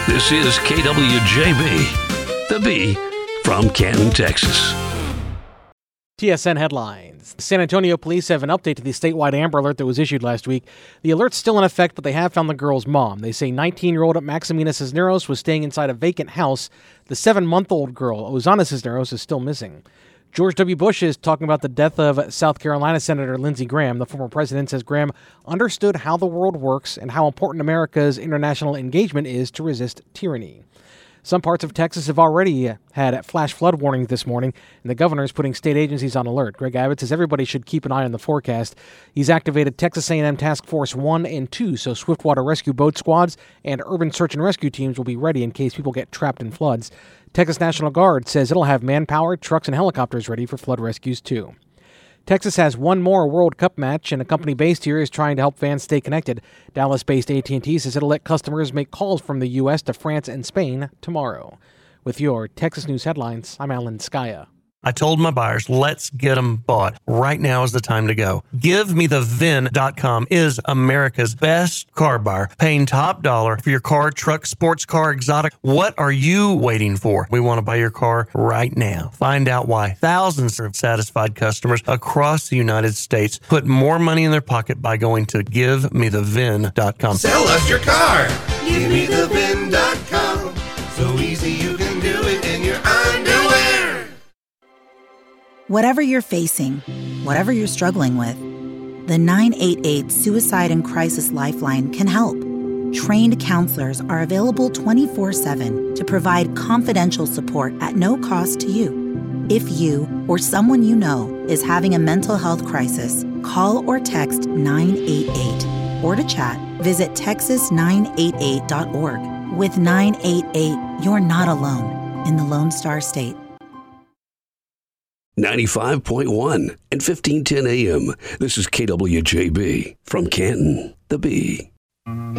This is KWJB, the B from Canton, Texas. TSN headlines. San Antonio police have an update to the statewide Amber Alert that was issued last week. The alert's still in effect, but they have found the girl's mom. They say 19-year-old Maximina Cisneros was staying inside a vacant house. The 7-month-old girl, Ozana Cisneros, is still missing. George W. Bush is talking about the death of South Carolina Senator Lindsey Graham. The former president says Graham understood how the world works and how important America's international engagement is to resist tyranny. Some parts of Texas have already had flash flood warnings this morning, and the governor is putting state agencies on alert. Greg Abbott says everybody should keep an eye on the forecast. He's activated Texas A&M Task Force 1 and 2, so swiftwater rescue boat squads and urban search and rescue teams will be ready in case people get trapped in floods. Texas National Guard says it'll have manpower, trucks, and helicopters ready for flood rescues, too. Texas has one more World Cup match, and a company based here is trying to help fans stay connected. Dallas-based AT&T says it'll let customers make calls from the U.S. to France and Spain tomorrow. With your Texas News headlines, I'm Alan Skaya. I told my buyers, let's get them bought. Right now is the time to go. GiveMeTheVin.com is America's best car buyer, paying top dollar for your car, truck, sports car, exotic. What are you waiting for? We want to buy your car right now. Find out why thousands of satisfied customers across the United States put more money in their pocket by going to GiveMeTheVin.com. Sell us your car. GiveMeTheVin.com. So easy you can do it in your underwear. Whatever you're facing, whatever you're struggling with, the 988 Suicide and Crisis Lifeline can help. Trained counselors are available 24/7 to provide confidential support at no cost to you. If you or someone you know is having a mental health crisis, call or text 988. Or to chat, visit texas988.org. With 988, you're not alone in the Lone Star State. 95.1 and 1510 AM. This is KWJB from Canton, the B.